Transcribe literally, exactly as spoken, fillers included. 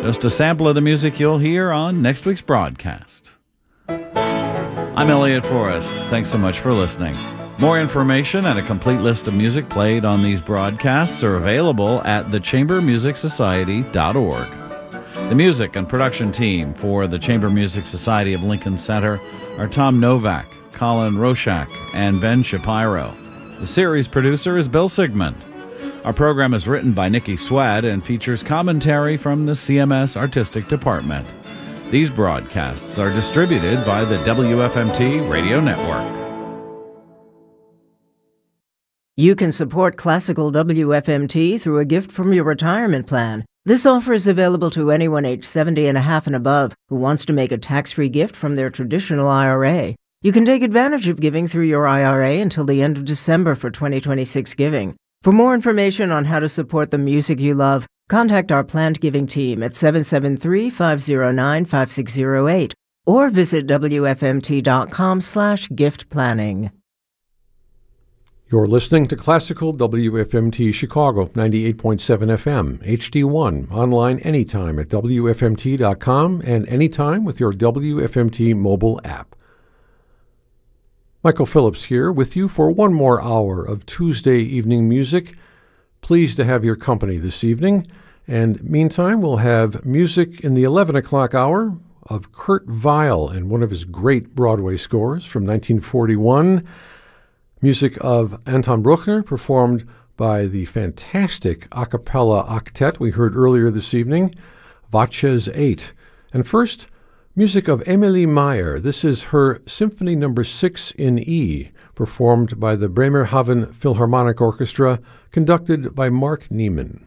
Just a sample of the music you'll hear on next week's broadcast. I'm Elliot Forrest. Thanks so much for listening. More information and a complete list of music played on these broadcasts are available at the chamber music society dot org. The music and production team for the Chamber Music Society of Lincoln Center are Tom Novak, Colin Roshak, and Ben Shapiro. The series producer is Bill Sigmund. Our program is written by Nikki Swad and features commentary from the C M S Artistic Department. These broadcasts are distributed by the W F M T Radio Network. You can support Classical W F M T through a gift from your retirement plan. This offer is available to anyone age seventy and a half and above who wants to make a tax-free gift from their traditional I R A. You can take advantage of giving through your I R A until the end of December for twenty twenty-six giving. For more information on how to support the music you love, contact our planned giving team at seven seven three, five zero nine, five six zero eight or visit W F M T dot com slash gift planning. You're listening to Classical W F M T Chicago, ninety-eight point seven F M, H D one, online anytime at W F M T dot com and anytime with your W F M T mobile app. Michael Phillips here with you for one more hour of Tuesday evening music. Pleased to have your company this evening. And meantime, we'll have music in the eleven o'clock hour of Kurt Weill and one of his great Broadway scores from nineteen forty-one. Music of Anton Bruckner, performed by the fantastic a cappella octet we heard earlier this evening, Vaches eight. And first, music of Emilie Meyer. This is her Symphony Number six in E, performed by the Bremerhaven Philharmonic Orchestra, conducted by Mark Niemann.